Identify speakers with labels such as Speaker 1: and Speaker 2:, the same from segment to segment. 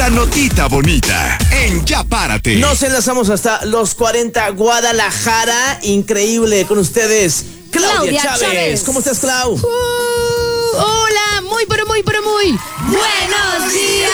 Speaker 1: la notita bonita en Ya Párate.
Speaker 2: Nos enlazamos hasta los 40 Guadalajara. Increíble con ustedes, Claudia Chávez. ¿Cómo estás, Clau?
Speaker 3: Hola, muy buenos días.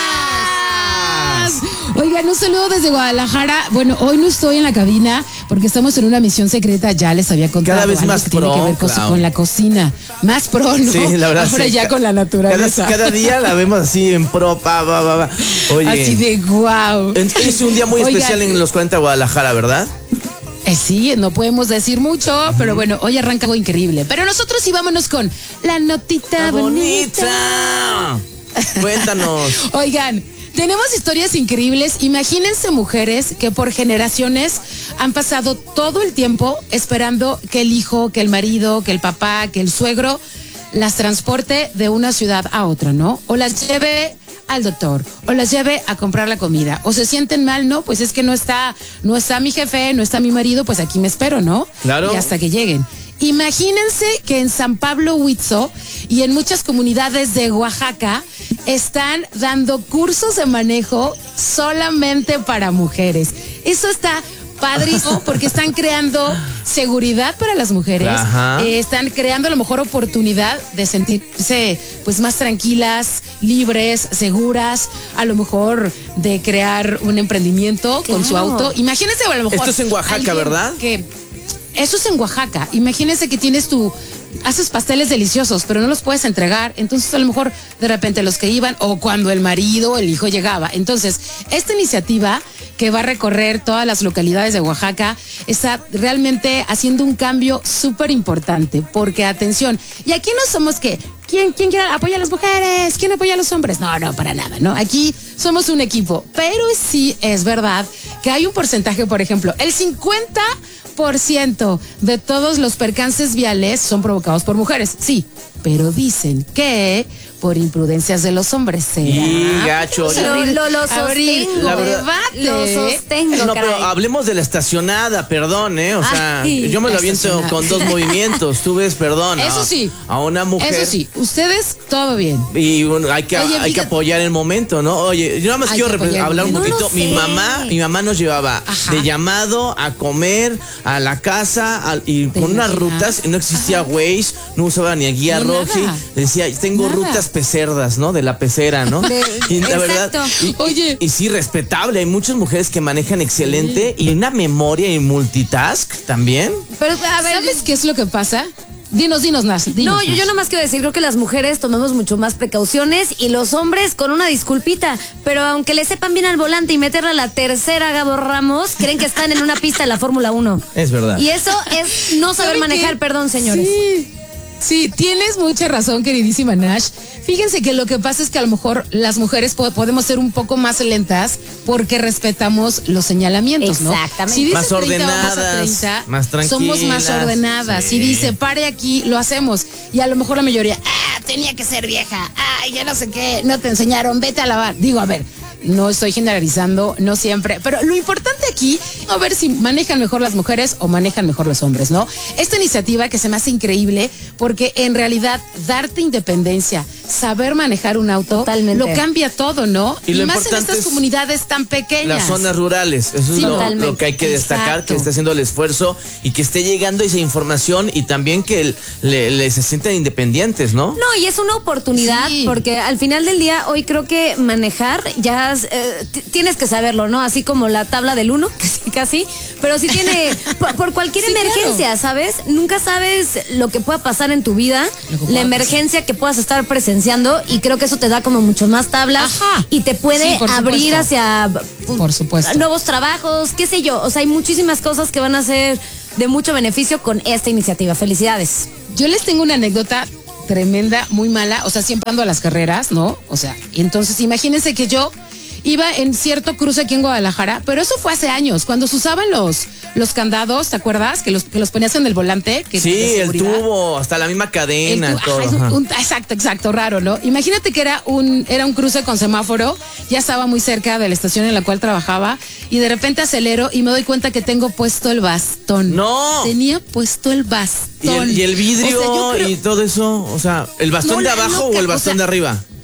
Speaker 3: Oigan, un saludo desde Guadalajara. Bueno, hoy no estoy en la cabina porque estamos en una misión secreta. Ya les había contado.
Speaker 2: Cada vez más
Speaker 3: que tiene que ver con la cocina. Más pro, ¿no?
Speaker 2: Sí, la verdad.
Speaker 3: Ahora
Speaker 2: sí.
Speaker 3: ya con la naturaleza.
Speaker 2: Cada día la vemos así en pro. Oye.
Speaker 3: Así de wow.
Speaker 2: Es un día muy especial en los 40 Guadalajara, ¿verdad?
Speaker 3: Sí, no podemos decir mucho, pero bueno, hoy arranca algo increíble. Pero nosotros sí vámonos con la notita bonita.
Speaker 2: Cuéntanos.
Speaker 3: Oigan, tenemos historias increíbles. Imagínense mujeres que por generaciones han pasado todo el tiempo esperando que el hijo, que el marido, que el papá, que el suegro las transporte de una ciudad a otra, ¿no? O las lleve al doctor, o las lleve a comprar la comida, o se sienten mal, ¿no? Pues es que no está mi jefe, no está mi marido, pues aquí me espero, ¿no?
Speaker 2: Claro.
Speaker 3: Y hasta que lleguen. Imagínense que en San Pablo Huitzo y en muchas comunidades de Oaxaca están dando cursos de manejo solamente para mujeres. Eso está padrísimo porque están creando seguridad para las mujeres. Están creando a lo mejor oportunidad de sentirse pues más tranquilas, libres, seguras, a lo mejor de crear un emprendimiento con su auto. Imagínense a lo mejor.
Speaker 2: Esto es en Oaxaca, ¿verdad?
Speaker 3: Eso es en Oaxaca. Imagínense que haces pasteles deliciosos, pero no los puedes entregar. Entonces, a lo mejor de repente los que iban, o cuando el marido o el hijo llegaba. Entonces, esta iniciativa que va a recorrer todas las localidades de Oaxaca está realmente haciendo un cambio súper importante. Porque, atención, y aquí no somos ¿quién quiere apoyar a las mujeres? ¿Quién apoya a los hombres? No, para nada, ¿no? Aquí somos un equipo. Pero sí es verdad que hay un porcentaje, por ejemplo, el 50% de todos los percances viales son provocados por mujeres. Sí, pero dicen que por imprudencias de los hombres.
Speaker 2: Y gacho.
Speaker 4: Lo sostengo. Lo sostengo,
Speaker 2: No, pero hablemos de la estacionada, perdón, O sea, yo me lo aviento con 2 movimientos. Tú ves, perdón.
Speaker 3: Eso sí.
Speaker 2: A una mujer.
Speaker 3: Eso sí. Ustedes, todo bien.
Speaker 2: Y bueno, hay que apoyar el momento, ¿no? Oye, yo nada más quiero hablar un poquito. Mi mamá nos llevaba de llamado a comer, a la casa, y con unas rutas, no existía Waze, no usaba ni guía Roji. Decía, tengo rutas pecerdas, ¿no? De la pecera, ¿no? Y la verdad, y sí, respetable. Hay muchas mujeres que manejan excelente y una memoria y multitask también.
Speaker 3: Pero, a ver, ¿sabes qué es lo que pasa? Dinos, Nas.
Speaker 4: No, yo nomás quiero decir, creo que las mujeres tomamos mucho más precauciones y los hombres con una disculpita, pero aunque le sepan bien al volante y meterle a la tercera a Gabo Ramos, creen que están en una pista de la Fórmula 1.
Speaker 2: Es verdad.
Speaker 4: Y eso es no saber manejar, perdón, señores.
Speaker 3: Sí, tienes mucha razón, queridísima Nash. Fíjense que lo que pasa es que a lo mejor las mujeres podemos ser un poco más lentas porque respetamos los señalamientos, ¿no?
Speaker 4: Exactamente.
Speaker 3: Si dice
Speaker 2: más
Speaker 3: 30,
Speaker 2: ordenadas,
Speaker 3: vamos a 30,
Speaker 2: más tranquilas.
Speaker 3: somos más ordenadas.
Speaker 2: Sí.
Speaker 3: Si dice pare aquí, lo hacemos. Y a lo mejor la mayoría, tenía que ser vieja, ya no sé qué, no te enseñaron, vete a lavar. Digo, a ver, no estoy generalizando, no siempre, pero lo importante aquí, a ver si manejan mejor las mujeres o manejan mejor los hombres, ¿no? Esta iniciativa que se me hace increíble porque en realidad darte independencia, saber manejar un auto, lo cambia todo, ¿no?
Speaker 2: Y lo
Speaker 3: más en estas comunidades tan pequeñas.
Speaker 2: Las zonas rurales, eso es lo que hay que destacar, que esté haciendo el esfuerzo y que esté llegando esa información y también que se sientan independientes, ¿no?
Speaker 4: No, y es una oportunidad porque al final del día hoy creo que manejar ya tienes que saberlo, ¿no? Así como la tabla del 1, casi, pero sí tiene por cualquier emergencia, claro. ¿Sabes? Nunca sabes lo que pueda pasar en tu vida, la emergencia que puedas estar presenciando y creo que eso te da como mucho más tablas y te puede abrir hacia
Speaker 3: por supuesto
Speaker 4: nuevos trabajos, qué sé yo, o sea, hay muchísimas cosas que van a ser de mucho beneficio con esta iniciativa. Felicidades.
Speaker 3: Yo les tengo una anécdota tremenda, muy mala, o sea, siempre ando a las carreras, ¿no? O sea, entonces imagínense que yo iba en cierto cruce aquí en Guadalajara, pero eso fue hace años, cuando se usaban los candados, ¿te acuerdas? Que los ponías en el volante.
Speaker 2: Sí, el tubo, hasta la misma cadena. Todo.
Speaker 3: Exacto, raro, ¿no? Imagínate que era un cruce con semáforo, ya estaba muy cerca de la estación en la cual trabajaba, y de repente acelero y me doy cuenta que tengo puesto el bastón.
Speaker 2: ¡No!
Speaker 3: Tenía puesto el bastón.
Speaker 2: ¿Y el vidrio, o sea, y todo eso? O sea, ¿el bastón de abajo o el bastón de arriba?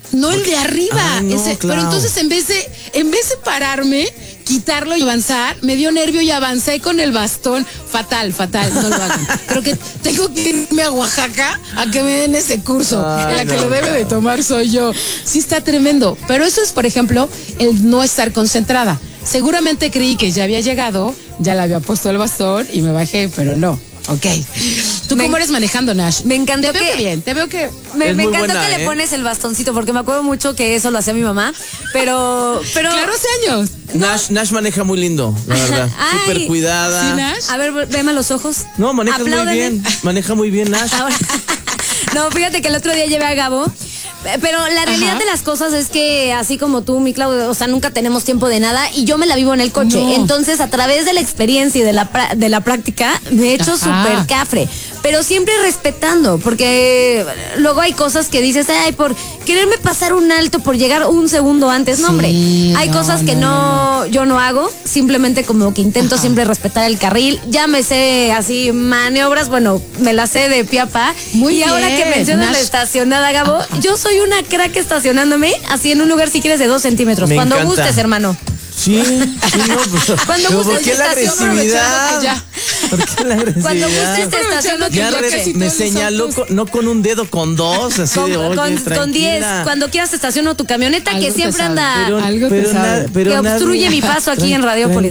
Speaker 3: No el de arriba.
Speaker 2: No,
Speaker 3: Pero entonces en vez de pararme, quitarlo y avanzar, me dio nervio y avancé con el bastón. Fatal, no lo hagan. Creo que tengo que irme a Oaxaca a que me den ese curso. La que lo debe de tomar soy yo. Sí está tremendo. Pero eso es, por ejemplo, el no estar concentrada. Seguramente creí que ya había llegado, ya le había puesto el bastón y me bajé, pero no. Ok. ¿Tú cómo eres manejando, Nash?
Speaker 4: Me encantó
Speaker 3: te veo bien, te veo que...
Speaker 4: Me encantó buena, que le pones el bastoncito, porque me acuerdo mucho que eso lo hacía mi mamá, pero...
Speaker 3: Claro, hace años.
Speaker 2: Nash maneja muy lindo, la verdad. Súper cuidada.
Speaker 3: ¿Sí, Nash?
Speaker 4: A ver, veme a los ojos.
Speaker 2: No, maneja muy bien. Maneja muy bien, Nash.
Speaker 4: No, fíjate que el otro día llevé a Gabo. Pero la realidad de las cosas es que, así como tú, mi Clau, o sea, nunca tenemos tiempo de nada y yo me la vivo en el coche. No. Entonces, a través de la experiencia y de la práctica, me he hecho súper cafre. Pero siempre respetando, porque luego hay cosas que dices, ay, por quererme pasar un alto, por llegar un segundo antes. No, hombre, hay cosas que yo no hago. Simplemente como que intento siempre respetar el carril. Ya me sé así maniobras, bueno, me las sé de pie a pa.
Speaker 3: Muy
Speaker 4: y
Speaker 3: bien,
Speaker 4: ahora que mencionas la estacionada, Gabo, yo soy una crack estacionándome así en un lugar si quieres de 2 centímetros. Cuando gustes, hermano.
Speaker 2: Sí, no, pues,
Speaker 4: cuando gustes.
Speaker 2: ¿por qué la agresividad? ¿Por qué la agresividad?
Speaker 4: Cuando gustes te estaciono.
Speaker 2: Me señaló no con un dedo, con 2, así de oye,
Speaker 4: con 10. Cuando quieras te estaciono tu camioneta
Speaker 3: algo
Speaker 4: que siempre anda
Speaker 2: pero
Speaker 4: que obstruye mi paso aquí en Radiopolis.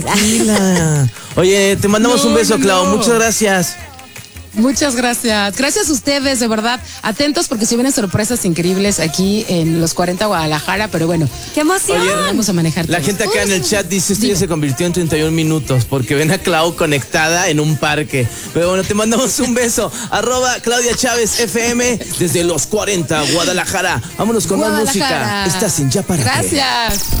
Speaker 2: Oye, te mandamos un beso, Clau. Muchas gracias.
Speaker 3: Muchas gracias. Gracias a ustedes, de verdad. Atentos porque se vienen sorpresas increíbles aquí en los 40 Guadalajara, pero bueno.
Speaker 4: ¡Qué emoción!
Speaker 2: Oye,
Speaker 3: vamos a manejar.
Speaker 2: La gente acá en el chat dice, esto ya se convirtió en 31 minutos porque ven a Clau conectada en un parque. Pero bueno, te mandamos un beso. @Claudia Chávez FM desde los 40 Guadalajara. Vámonos con más música. Estás en Ya Párate.
Speaker 3: Gracias.